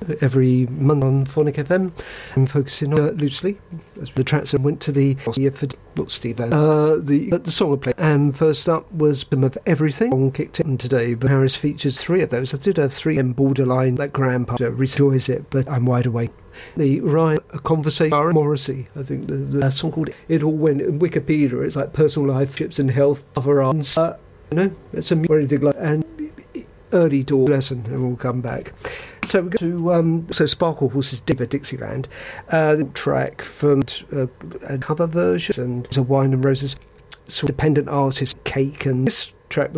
every month on Phonic FM, and focusing on loosely as the tracks and went to the for not Steve the song I played. And first up was Some of Everything. Song kicked in today, but Harris features 3 of those. I did have 3 in Borderline. That grandpa enjoys it, but I'm wide awake. The Ryan Conversation Morrissey, I think the song called It All Went in Wikipedia. It's like personal life, chips and health, other arms. It's a anything like and early door lesson, and we'll come back. So we go to Sparkle Horses Diva Dixieland, the track from a cover version and a Wine and Roses sort of dependent artist Cake, and this track was